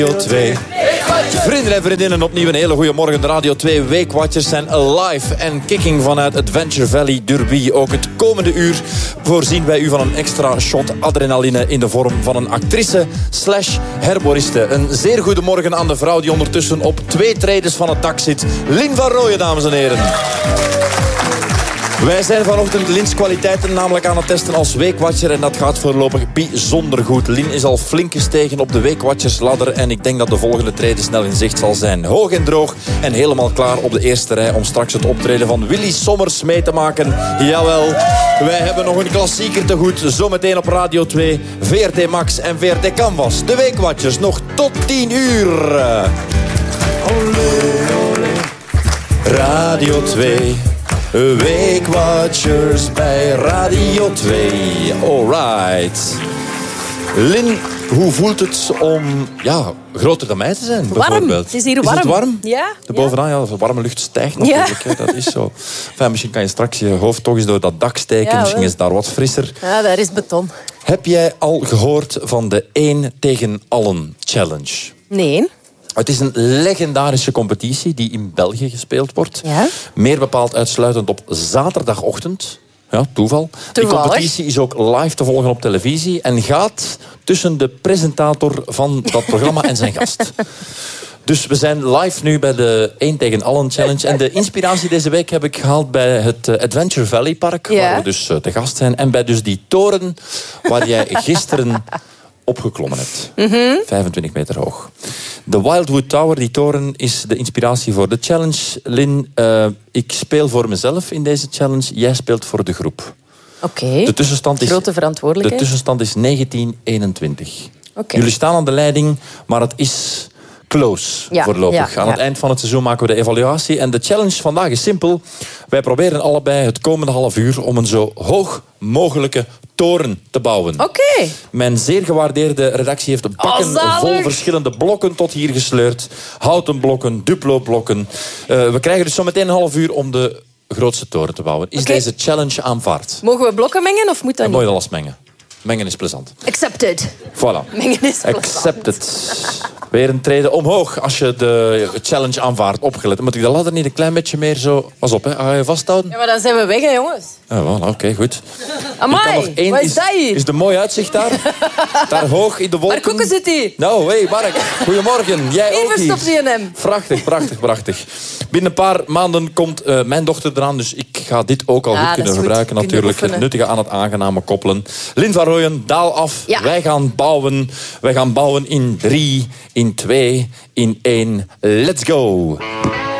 Radio 2. Vrienden en vriendinnen, opnieuw een hele goede morgen. De Radio 2 Weekwatchers zijn alive en kicking vanuit Adventure Valley Derby. Ook het komende uur voorzien wij u van een extra shot adrenaline in de vorm van een actrice / herboriste. Een zeer goede morgen aan de vrouw die ondertussen op 2 tredes van het dak zit. Lynn van Rooyen, dames en heren. Wij zijn vanochtend Lyns kwaliteiten namelijk aan het testen als Weekwatcher. En dat gaat voorlopig bijzonder goed. Lynn is al flink gestegen op de Weekwatchersladder. En ik denk dat de volgende trede snel in zicht zal zijn. Hoog en droog en helemaal klaar op de eerste rij om straks het optreden van Willy Sommers mee te maken. Jawel, wij hebben nog een klassieker te goed. Zometeen op Radio 2, VRT Max en VRT Canvas. De Weekwatchers nog tot 10 uur. Olé, olé. Radio 2. Weekwatchers bij Radio 2. Alright. Lynn, hoe voelt het om groter dan mij te zijn? Warm. Het is hier warm. Is het warm? Ja. Bovenaan, de warme lucht stijgt natuurlijk. Ja. Dat is zo. Enfin, misschien kan je straks je hoofd toch eens door dat dak steken. Ja, misschien is het daar wat frisser. Ja, daar is beton. Heb jij al gehoord van de 1 tegen allen challenge? Nee. Het is een legendarische competitie die in België gespeeld wordt. Ja? Meer bepaald uitsluitend op zaterdagochtend. Ja, toeval. Die competitie is ook live te volgen op televisie en gaat tussen de presentator van dat programma en zijn gast. Dus we zijn live nu bij de 1 tegen allen challenge. En de inspiratie deze week heb ik gehaald bij het Adventure Valley Park, waar we dus te gast zijn. En bij dus die toren waar jij gisteren opgeklommen hebt. 25 meter hoog. De Wildwood Tower, die toren, is de inspiratie voor de challenge. Lynn, ik speel voor mezelf in deze challenge. Jij speelt voor de groep. Oké. De tussenstand is grote verantwoordelijkheid. De tussenstand is 19-21. Okay. Jullie staan aan de leiding, maar het is close voorlopig. Aan het eind van het seizoen maken we de evaluatie. En de challenge vandaag is simpel. Wij proberen allebei het komende half uur om een zo hoog mogelijke toren te bouwen. Oké. Mijn zeer gewaardeerde redactie heeft bakken vol verschillende blokken tot hier gesleurd. Houten blokken, Duplo-blokken. We krijgen dus zo meteen een half uur om de grootste toren te bouwen. Is deze challenge aanvaard? Mogen we blokken mengen of moet dat niet? Mooi alles mengen. Mengen is plezant. Accepted. Voilà. Mengen is plezant. Accepted. Weer een trede omhoog als je de challenge aanvaardt. Opgelet. Moet ik de ladder niet een klein beetje meer zo... Pas op, hè. Ga je vasthouden? Ja, maar dan zijn we weg, hè, jongens. Ja, voilà, oké, goed. Amai, wat is dat hier? Is er mooi uitzicht daar? Daar hoog in de wolken. Mark Koeken zit hier. Nou, hey Mark. Goedemorgen. Jij ook hier. Stopt hij in hem. Prachtig, prachtig, prachtig. Binnen een paar maanden komt mijn dochter eraan, dus ik ga dit ook al goed kunnen gebruiken. Natuurlijk, het nuttige aan het aangename koppelen. Lynn van Rooyen, daal af. Ja. Wij gaan bouwen. Wij gaan bouwen in 3, in 2, in 1. Let's go.